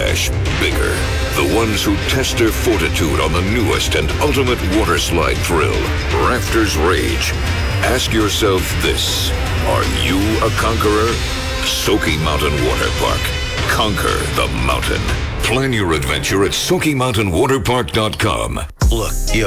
splash bigger. The ones who test their fortitude on the newest and ultimate water slide thrill, Rafters Rage. Ask yourself this: are you a conqueror? Sokey Mountain Water Park. Conquer the mountain. Plan your adventure at SokeyMountainWaterPark.com. Look, you